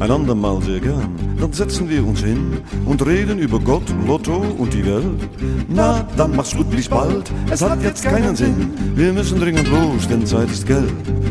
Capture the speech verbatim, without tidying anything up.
ein andermal sehr gern. Dann setzen wir uns hin und reden über Gott, Lotto und die Welt. Na, dann mach's gut, bis bald, es hat jetzt keinen Sinn. Wir müssen dringend los, denn Zeit ist Geld.